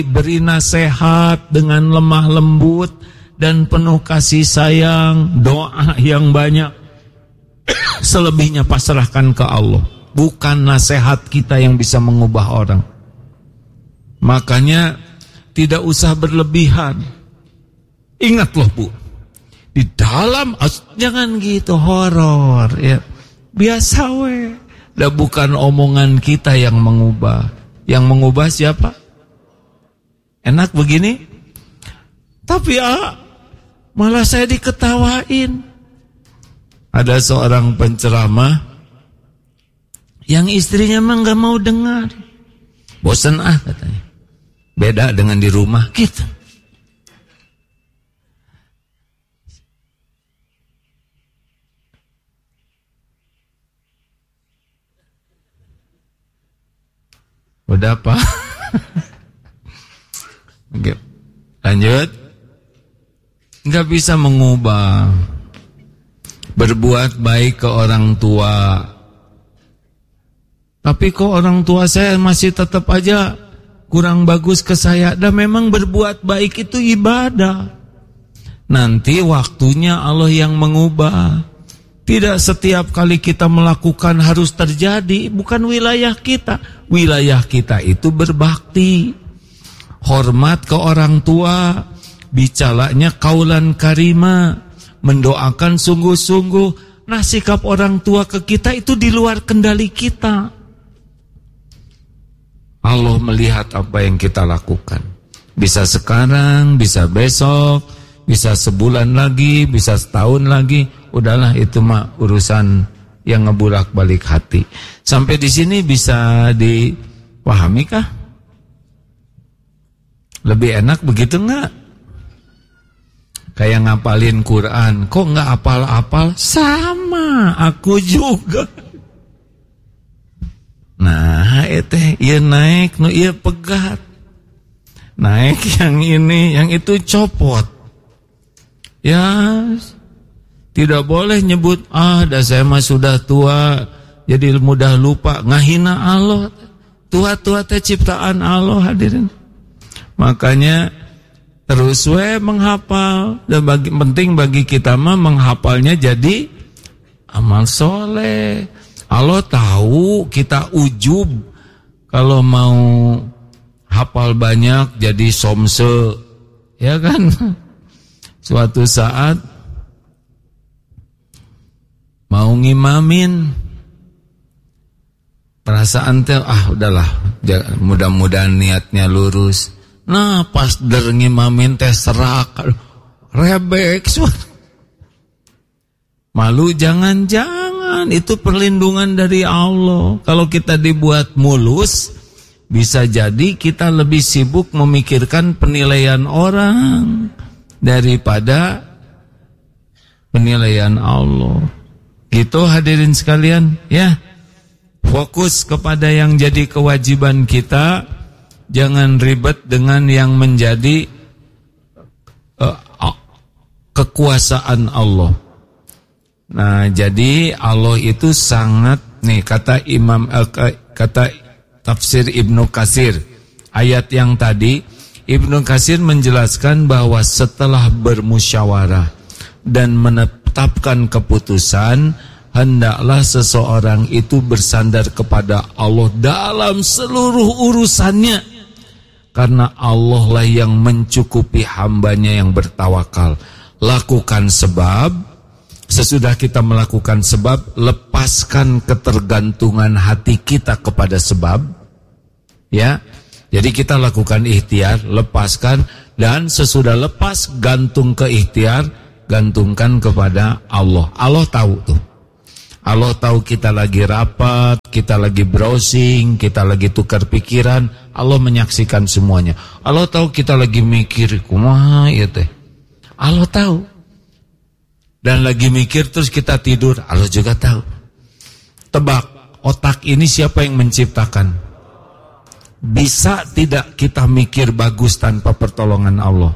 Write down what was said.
beri nasihat dengan lemah lembut dan penuh kasih sayang, doa yang banyak. Selebihnya pasrahkan ke Allah. Bukan nasihat kita yang bisa mengubah orang. Makanya tidak usah berlebihan. Ingat loh Bu, di dalam jangan gitu horor ya. Biasa we. Dan bukan omongan kita yang mengubah. Yang mengubah siapa? Enak begini? Tapi malah saya diketawain. Ada seorang penceramah yang istrinya mah gak mau dengar. Bosan katanya. Beda dengan di rumah gitu. Udah apa? Oke. Lanjut. Gak bisa mengubah. Berbuat baik ke orang tua. Tapi kok orang tua saya masih tetap aja kurang bagus ke saya. Dan memang berbuat baik itu ibadah. Nanti waktunya Allah yang mengubah. Tidak setiap kali kita melakukan harus terjadi. Bukan wilayah kita. Wilayah kita itu berbakti. Hormat ke orang tua. Bicaranya kaulan karima. Mendoakan sungguh-sungguh. Nah, sikap orang tua ke kita itu di luar kendali kita. Allah melihat apa yang kita lakukan. Bisa sekarang, bisa besok, bisa sebulan lagi, bisa setahun lagi. Udahlah, itu mah urusan yang ngebulak-balik hati. Sampai di sini bisa dipahami kah? Lebih enak begitu enggak? Kayak ngapalin Quran. Kok enggak apal-apal? Sama, aku juga. Nah, iya naik, iya pegat. Naik yang ini, yang itu copot. Ya, tidak boleh nyebut, dah saya mah sudah tua, jadi mudah lupa. Ngahina Allah. Tua-tua teh ciptaan Allah, hadirin. Makanya terus menghafal. Dan penting bagi kita mah menghafalnya jadi amal soleh. Allah tahu kita ujub kalau mau hafal banyak jadi somse, ya kan? Suatu saat mau ngimamin, perasaan teh udahlah, mudah-mudahan niatnya lurus. Nah, pas ngimamin teh serak, rebek, malu jangan, itu perlindungan dari Allah. Kalau kita dibuat mulus, bisa jadi kita lebih sibuk memikirkan penilaian orang daripada penilaian Allah. Gitu hadirin sekalian, ya. Fokus kepada yang jadi kewajiban kita, jangan ribet dengan yang menjadi kekuasaan Allah. Nah, jadi Allah itu sangat kata tafsir Ibnu Katsir ayat yang tadi, Ibnu Katsir menjelaskan bahwa setelah bermusyawarah dan menetapkan keputusan, hendaklah seseorang itu bersandar kepada Allah dalam seluruh urusannya, karena Allah lah yang mencukupi hambanya yang bertawakal. Lakukan sebab. Sesudah kita melakukan sebab, lepaskan ketergantungan hati kita kepada sebab. Ya. Jadi kita lakukan ikhtiar, lepaskan, dan sesudah lepas gantung ke ikhtiar, gantungkan kepada Allah. Allah tahu tuh. Allah tahu kita lagi rapat, kita lagi browsing, kita lagi tukar pikiran. Allah menyaksikan semuanya. Allah tahu kita lagi mikir, kumaha ya teh. Allah tahu. Dan lagi mikir terus kita tidur, Allah juga tahu. Tebak, otak ini siapa yang menciptakan? Bisa tidak kita mikir bagus tanpa pertolongan Allah?